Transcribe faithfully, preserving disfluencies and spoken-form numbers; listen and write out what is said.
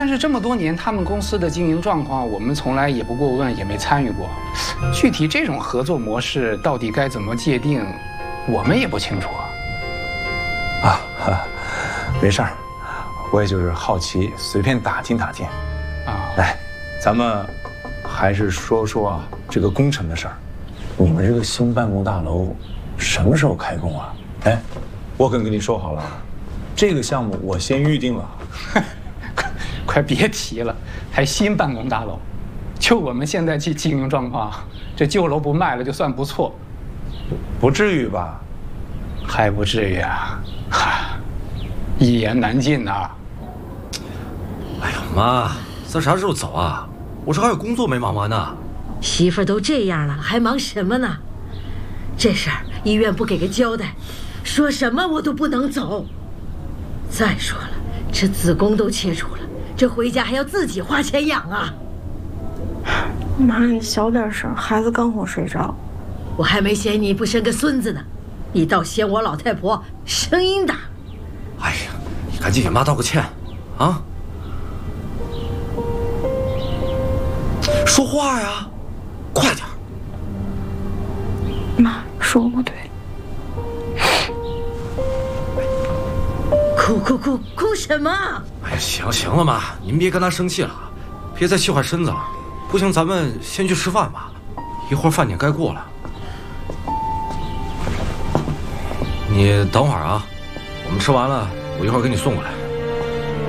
但是这么多年，他们公司的经营状况，我们从来也不过问，也没参与过。具体这种合作模式到底该怎么界定，我们也不清楚啊。 啊，哈，没事儿，我也就是好奇，随便打听打听。啊，来，咱们还是说说啊这个工程的事儿。你们这个新办公大楼什么时候开工啊？哎，我可跟你说好了，这个项目我先预定了。 快别提了，还新办公大楼，就我们现在这经营状况，这旧楼不卖了就算不错。 不至于吧？ 还不至于啊，哈，一言难尽呐。 哎呀妈，咱啥时候走啊？我这还有工作没忙完呢。 媳妇儿都这样了，还忙什么呢？这事儿医院不给个交代，说什么我都不能走。再说了，这子宫都切除了，这回家还要自己花钱养啊。 妈，你小点声，孩子刚哄睡着。 我还没嫌你不生个孙子呢，你倒嫌我老太婆声音大。 哎呀，你赶紧给妈道个歉，啊！说话呀，快点！ 妈，是我不对。 哭哭哭哭什么？ 哎呀，行行了妈，您别跟他生气了，别再气坏身子了。不行，咱们先去吃饭吧，一会儿饭点该过了。你等会儿啊，我们吃完了，我一会儿给你送过来。